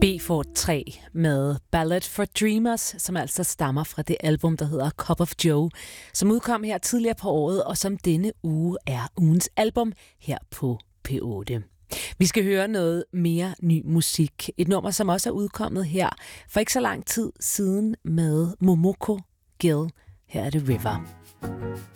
B-Fort 3 med Ballad for Dreamers, som altså stammer fra det album, der hedder Cup of Joe, som udkom her tidligere på året, og som denne uge er ugens album her på P8. Vi skal høre noget mere ny musik. Et nummer, som også er udkommet her for ikke så lang tid siden med Momoko Gill. Her er det River.